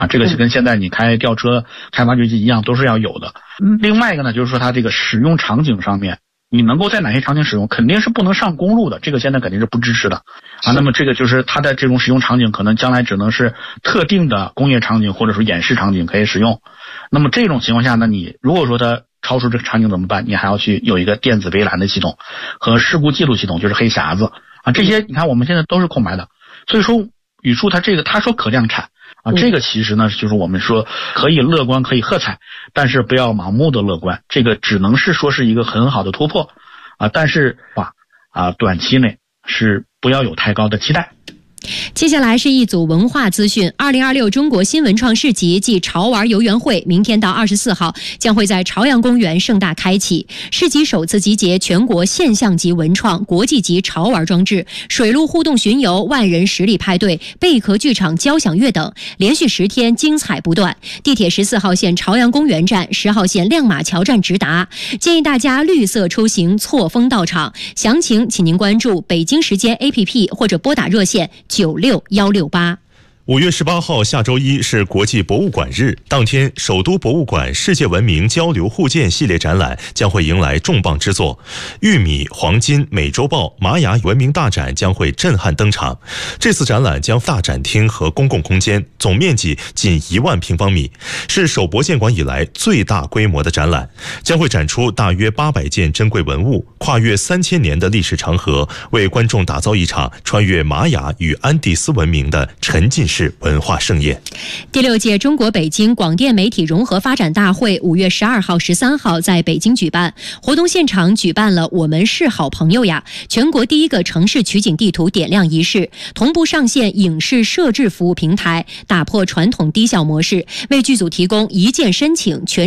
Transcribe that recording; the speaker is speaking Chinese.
这个跟现在你开吊车、开挖掘机一样，都是要有的。另外一个呢，就是说它这个使用场景上面，你能够在哪些场景使用，肯定是不能上公路的，这个现在肯定是不支持的那么这个就是它的这种使用场景，可能将来只能是特定的工业场景或者说演示场景可以使用。那么这种情况下呢，你如果说它超出这个场景怎么办？你还要去有一个电子围栏的系统和事故记录系统，就是黑匣子这些你看我们现在都是空白的。所以说宇树他说可量产这个其实呢就是我们说可以乐观可以喝彩，但是不要盲目的乐观，这个只能是说是一个很好的突破但是短期内是不要有太高的期待。 接下来是一组文化资讯。2026中国新文创市集暨潮玩游园会明天到24号将会在朝阳公园盛大开启。市集首次集结全国现象级文创、国际级潮玩装置、水陆互动巡游、万人实力派对、贝壳剧场交响乐等，连续10天精彩不断。地铁14号线朝阳公园站、10号线亮马桥站直达，建议大家绿色出行，错峰到场。详情请您关注北京时间 APP 或者拨打热线96168。 5月18号下周一是国际博物馆日，当天首都博物馆世界文明交流互鉴系列展览将会迎来重磅之作，玉米、黄金、美洲豹、玛雅文明大展将会震撼登场。这次展览将大展厅和公共空间，总面积近1万平方米，是首博建馆以来最大规模的展览，将会展出大约800件珍贵文物，跨越3000年的历史长河，为观众打造一场穿越玛雅与安第斯文明的沉浸式文化盛宴。 第6届中国北京广电媒体融合发展大会5月12号、13号在北京举办。活动现场举办了我们是好朋友呀全国第一个城市取景地图点亮仪式，同步上线影视摄制服务平台，打破传统低效模式，为剧组提供一键申请全